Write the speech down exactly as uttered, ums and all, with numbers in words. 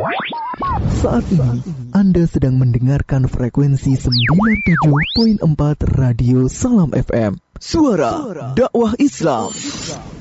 Saat ini Anda sedang mendengarkan frekuensi sembilan puluh tujuh koma empat Radio Salam F M. Suara Dakwah Islam.